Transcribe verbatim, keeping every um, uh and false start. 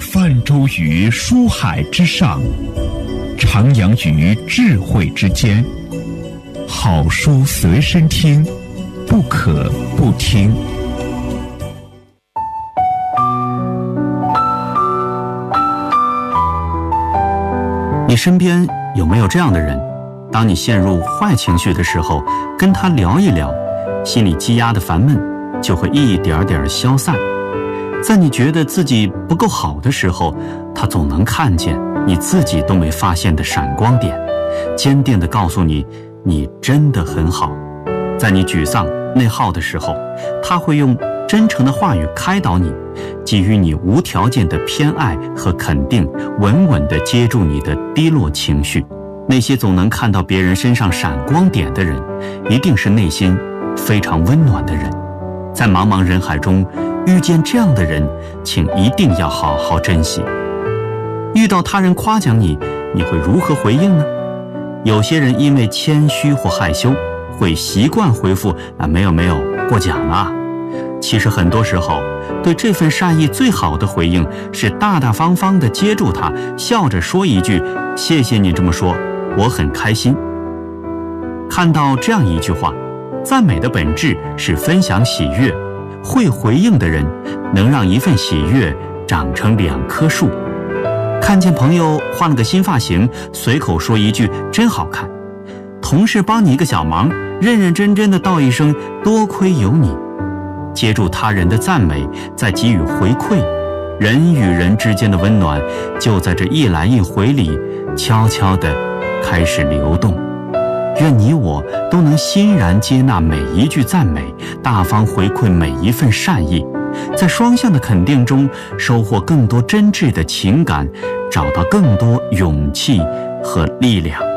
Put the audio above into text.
泛舟于书海之上，徜徉于智慧之间。好书随身听，不可不听。 你身边有没有这样的人？当你陷入坏情绪的时候，跟他聊一聊，心里积压的烦闷就会一点点消散。在你觉得自己不够好的时候，他总能看见你自己都没发现的闪光点，坚定地告诉你，你真的很好。在你沮丧内耗的时候，他会用真诚的话语开导你，给予你无条件的偏爱和肯定，稳稳地接住你的低落情绪。那些总能看到别人身上闪光点的人，一定是内心非常温暖的人。在茫茫人海中遇见这样的人，请一定要好好珍惜。遇到他人夸奖你，你会如何回应呢？有些人因为谦虚或害羞，会习惯回复啊，没有没有，过奖了。其实很多时候，对这份善意最好的回应是大大方方地接住他，笑着说一句，谢谢你这么说，我很开心。看到这样一句话，赞美的本质是分享喜悦，会回应的人能让一份喜悦长成两棵树。看见朋友换了个新发型，随口说一句真好看；同事帮你一个小忙，认认真真的道一声多亏有你。接住他人的赞美，再给予回馈，人与人之间的温暖就在这一来一回里悄悄地开始流动。愿你我都能欣然接纳每一句赞美，大方回馈每一份善意，在双向的肯定中收获更多真挚的情感，找到更多勇气和力量。